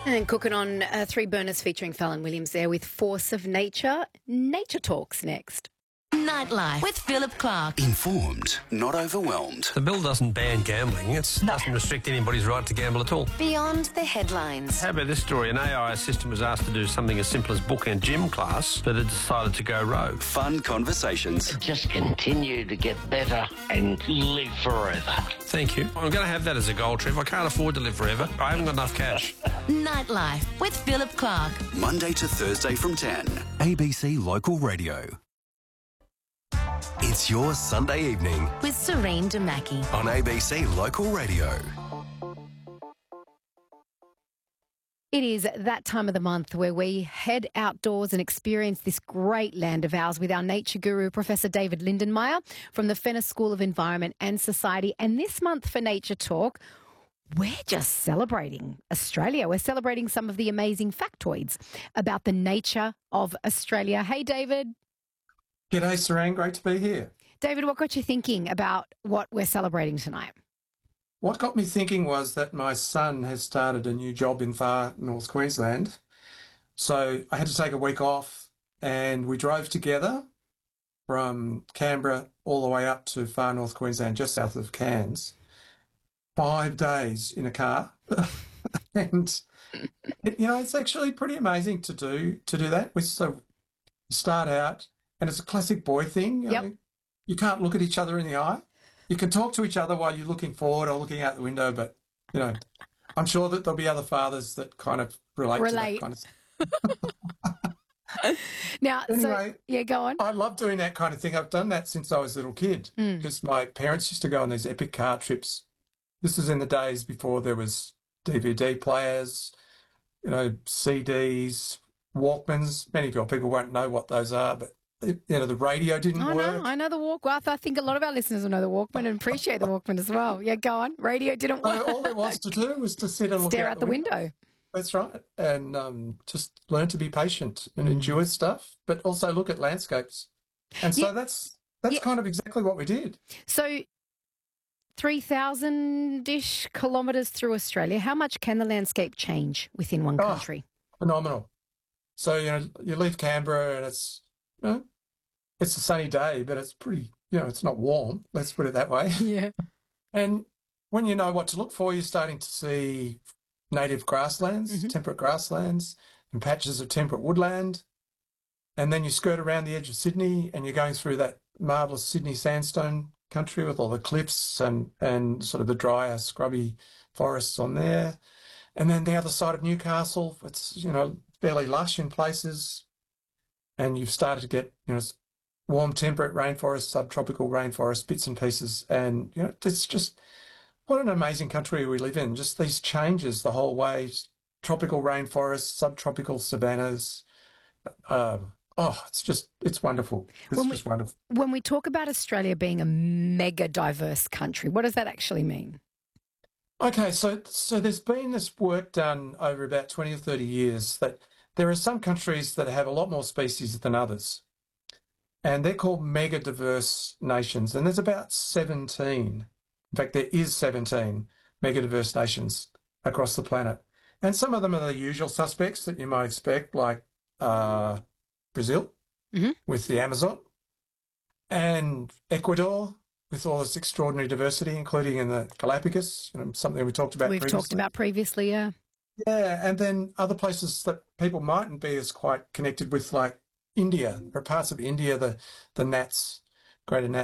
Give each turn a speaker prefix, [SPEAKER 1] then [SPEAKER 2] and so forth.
[SPEAKER 1] And cooking on Three Burners featuring Fallon Williams there with Force of Nature. Nature Talks next.
[SPEAKER 2] Nightlife with Philip Clark.
[SPEAKER 3] Informed, not overwhelmed.
[SPEAKER 4] The bill doesn't ban gambling. It doesn't restrict anybody's right to gamble at all.
[SPEAKER 2] Beyond the headlines.
[SPEAKER 4] How about this story? An AI assistant was asked to do something as simple as book a gym class, but it decided to go rogue.
[SPEAKER 3] Fun conversations.
[SPEAKER 5] Just continue to get better and live forever.
[SPEAKER 4] Thank you. I'm going to have that as a goal, Trev. I can't afford to live forever. I haven't got enough cash.
[SPEAKER 2] Nightlife with Philip Clark.
[SPEAKER 3] Monday to Thursday from 10. ABC Local Radio. It's your Sunday evening
[SPEAKER 2] With Serene Damaki.
[SPEAKER 3] on ABC Local Radio.
[SPEAKER 1] It is that time of the month where we head outdoors and experience this great land of ours with our nature guru, Professor David Lindenmayer from the Fenner School of Environment and Society. And this month for Nature Talk, we're just celebrating Australia. We're celebrating some of the amazing factoids about the nature of Australia. Hey, David.
[SPEAKER 6] G'day, Serene. Great to be here.
[SPEAKER 1] David, what got you thinking about what we're celebrating tonight?
[SPEAKER 6] What got me thinking was that my son has started a new job in far North Queensland. So I had to take a week off and we drove together from Canberra all the way up to far North Queensland, just south of Cairns. 5 days in a car. And, it's actually pretty amazing to do that. We start out, and it's a classic boy thing.
[SPEAKER 1] Yep.
[SPEAKER 6] You can't look at each other in the eye. You can talk to each other while you're looking forward or looking out the window, but, I'm sure that there'll be other fathers that kind of relate. To that kind of stuff.
[SPEAKER 1] Now,
[SPEAKER 6] anyway,
[SPEAKER 1] go on.
[SPEAKER 6] I love doing that kind of thing. I've done that since I was a little kid because my parents used to go on these epic car trips. This was in the days before there was DVD players, CDs, Walkmans. Many people won't know what those are, but the radio didn't work.
[SPEAKER 1] I know the Walkman. I think a lot of our listeners will know the Walkman and appreciate the Walkman as well. Yeah, go on. Radio didn't work.
[SPEAKER 6] All there was to do was to sit and look
[SPEAKER 1] stare out the window.
[SPEAKER 6] That's right. And just learn to be patient and endure stuff, but also look at landscapes. And so that's kind of exactly what we did.
[SPEAKER 1] So 3,000-ish kilometres through Australia. How much can the landscape change within one country?
[SPEAKER 6] Phenomenal. So, you leave Canberra and it's a sunny day, but it's pretty, it's not warm. Let's put it that way.
[SPEAKER 1] Yeah.
[SPEAKER 6] And when you know what to look for, you're starting to see native grasslands, temperate grasslands, and patches of temperate woodland. And then you skirt around the edge of Sydney and you're going through that marvellous Sydney sandstone country with all the cliffs and sort of the drier, scrubby forests on there. And then the other side of Newcastle, it's, fairly lush in places. And you've started to get, warm temperate rainforest, subtropical rainforest, bits and pieces. And, it's just, what an amazing country we live in. Just these changes the whole way, tropical rainforests, subtropical savannas. It's wonderful. It's just wonderful.
[SPEAKER 1] When we talk about Australia being a mega diverse country, what does that actually mean?
[SPEAKER 6] Okay, so there's been this work done over about 20 or 30 years that there are some countries that have a lot more species than others. And they're called mega diverse nations. And there's about 17. In fact, there is 17 mega diverse nations across the planet. And some of them are the usual suspects that you might expect, like Brazil with the Amazon, and Ecuador with all this extraordinary diversity, including in the Galapagos, something we talked about previously.
[SPEAKER 1] We've talked about previously, yeah.
[SPEAKER 6] Yeah, and then other places that people mightn't be as quite connected with, like India, or parts of India, the gnats, greater